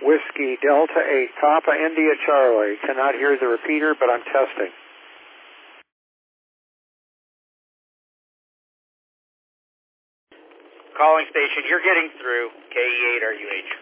Whiskey Delta 8, Papa India Charlie. Cannot hear the repeater, but I'm testing. Calling station, you're getting through. KE8RUH.